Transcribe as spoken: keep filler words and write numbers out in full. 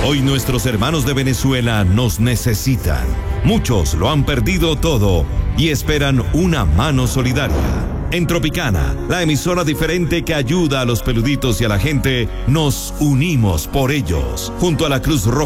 Hoy nuestros hermanos de Venezuela nos necesitan. Muchos lo han perdido todo y esperan una mano solidaria. En Tropicana, la emisora diferente que ayuda a los peluditos y a la gente, nos unimos por ellos. Junto a la Cruz Roja